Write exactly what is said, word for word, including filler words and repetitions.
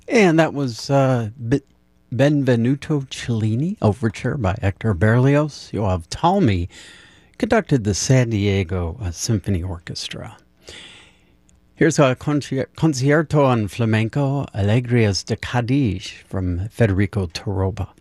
And that was uh, B- Benvenuto Cellini, Overture by Hector Berlioz. Yoav Talmy conducted the San Diego uh, Symphony Orchestra. Here's a conci- concierto on flamenco, Alegrias de Cadiz from Federico Toroba.